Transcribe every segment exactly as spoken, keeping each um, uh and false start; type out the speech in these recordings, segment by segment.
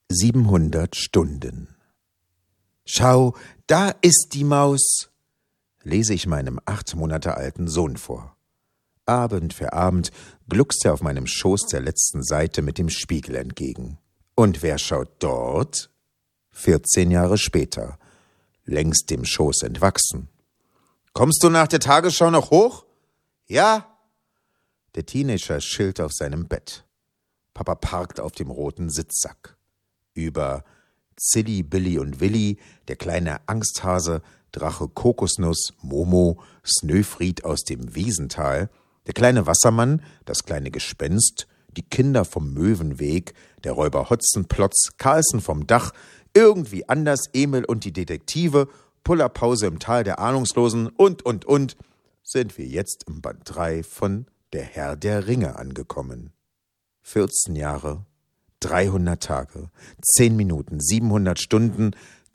Siebenhundert Stunden. »Schau, da ist die Maus«, lese ich meinem acht Monate alten Sohn vor. Abend für Abend gluckst er auf meinem Schoß der letzten Seite mit dem Spiegel entgegen. Und wer schaut dort? Vierzehn Jahre später, längst dem Schoß entwachsen. »Kommst du nach der Tagesschau noch hoch?« »Ja.« Der Teenager chillt auf seinem Bett. Papa parkt auf dem roten Sitzsack. Über Zilli, Billi und Willi, der kleine Angsthase, Drache Kokosnuss, Momo, Snöfried aus dem Wiesental, der kleine Wassermann, das kleine Gespenst, die Kinder vom Möwenweg, der Räuber Hotzenplotz, Carlsen vom Dach, irgendwie anders, Emil und die Detektive, Pullerpause im Tal der Ahnungslosen und, und, und, sind wir jetzt im Band drei von Der Herr der Ringe angekommen. vierzehn Jahre, dreihundert Tage, zehn Minuten, siebenhundert Stunden,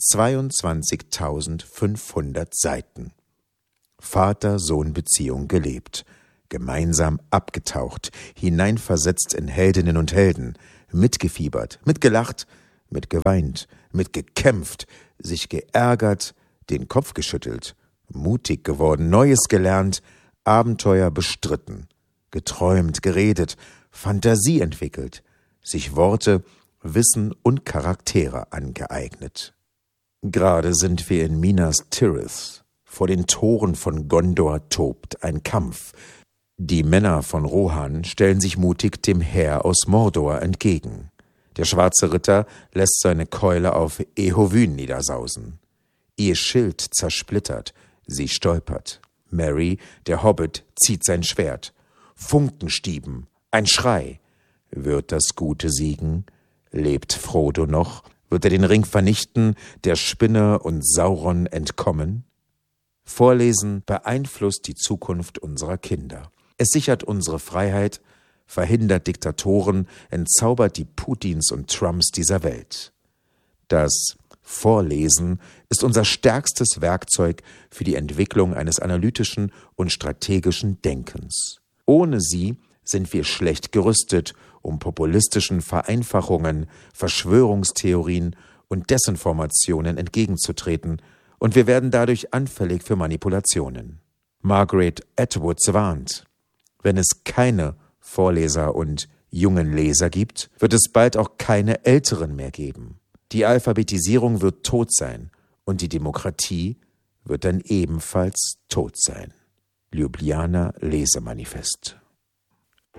zweiundzwanzigtausendfünfhundert Seiten. Vater-Sohn-Beziehung gelebt, gemeinsam abgetaucht, hineinversetzt in Heldinnen und Helden, mitgefiebert, mitgelacht, mitgeweint, mitgekämpft, sich geärgert, den Kopf geschüttelt, mutig geworden, Neues gelernt, Abenteuer bestritten, geträumt, geredet, Fantasie entwickelt, sich Worte, Wissen und Charaktere angeeignet. Gerade sind wir in Minas Tirith. Vor den Toren von Gondor tobt ein Kampf. Die Männer von Rohan stellen sich mutig dem Heer aus Mordor entgegen. Der schwarze Ritter lässt seine Keule auf Eowyn niedersausen. Ihr Schild zersplittert, sie stolpert. Merry, der Hobbit, zieht sein Schwert. Funkenstieben, ein Schrei. Wird das Gute siegen? Lebt Frodo noch? Wird er den Ring vernichten, der Spinne und Sauron entkommen? Vorlesen beeinflusst die Zukunft unserer Kinder. Es sichert unsere Freiheit, verhindert Diktatoren, entzaubert die Putins und Trumps dieser Welt. Das Vorlesen ist unser stärkstes Werkzeug für die Entwicklung eines analytischen und strategischen Denkens. Ohne sie sind wir schlecht gerüstet, um populistischen Vereinfachungen, Verschwörungstheorien und Desinformationen entgegenzutreten, und wir werden dadurch anfällig für Manipulationen. Margaret Atwood warnt: Wenn es keine Vorleser und jungen Leser gibt, wird es bald auch keine Älteren mehr geben. Die Alphabetisierung wird tot sein und die Demokratie wird dann ebenfalls tot sein. Ljubljana Lesemanifest.